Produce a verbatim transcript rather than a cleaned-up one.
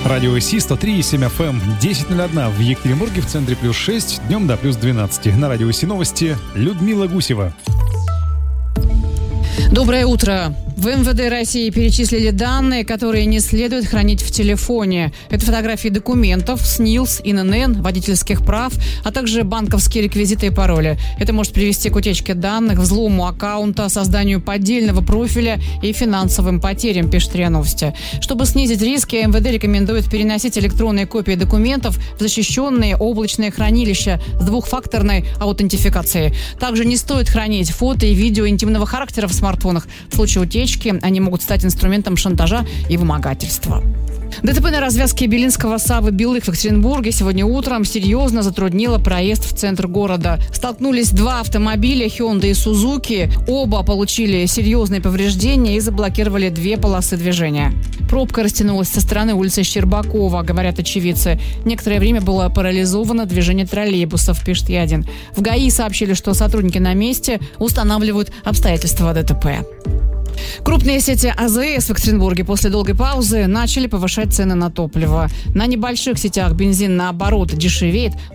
Радио ИСИ сто три и семь эф эм, десять ноль один в Екатеринбурге, в центре плюс шесть, днем до плюс двенадцать. На Радио ИСИ новости Людмила Гусева. Доброе утро. В эм вэ дэ России перечислили данные, которые не следует хранить в телефоне. Это фотографии документов, СНИЛС, эн эн эн, водительских прав, а также банковские реквизиты и пароли. Это может привести к утечке данных, взлому аккаунта, созданию поддельного профиля и финансовым потерям, пишет РИА Новости. Чтобы снизить риски, эм вэ дэ рекомендует переносить электронные копии документов в защищенные облачные хранилища с двухфакторной аутентификацией. Также не стоит хранить фото и видео интимного характера в смартфонах. В случае утечки они могут стать инструментом шантажа и вымогательства. ДТП на развязке Белинского Савы-Белых в Екатеринбурге сегодня утром серьезно затруднило проезд в центр города. Столкнулись два автомобиля Hyundai и Suzuki. Оба получили серьезные повреждения и заблокировали две полосы движения. Пробка растянулась со стороны улицы Щербакова, говорят очевидцы. Некоторое время было парализовано движение троллейбусов, пишет Ядин. В ГАИ сообщили, что сотрудники на месте устанавливают обстоятельства ДТП. Крупные сети а зэ эс в Екатеринбурге после долгой паузы начали повышать цены на топливо. На небольших сетях бензин, наоборот, дешевеет.